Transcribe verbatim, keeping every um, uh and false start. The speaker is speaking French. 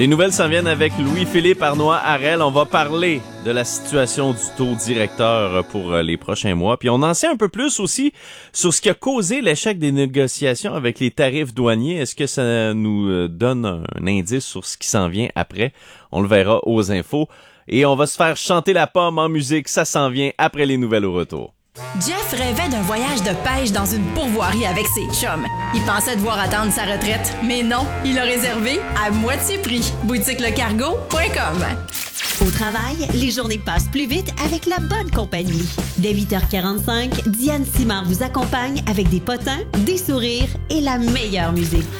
Les nouvelles s'en viennent avec Louis-Philippe Arnois-Harel. On va parler de la situation du taux directeur pour les prochains mois. Puis on en sait un peu plus aussi sur ce qui a causé l'échec des négociations avec les tarifs douaniers. Est-ce que ça nous donne un indice sur ce qui s'en vient après? On le verra aux infos. Et on va se faire chanter la pomme en musique. Ça s'en vient après les nouvelles au retour. Jeff rêvait d'un voyage de pêche dans une pourvoirie avec ses chums. Il pensait devoir attendre sa retraite, mais non, il a réservé à moitié prix. boutique le cargo point com. Au travail, les journées passent plus vite avec la bonne compagnie. Dès huit heures quarante-cinq, Diane Simard vous accompagne avec des potins, des sourires et la meilleure musique.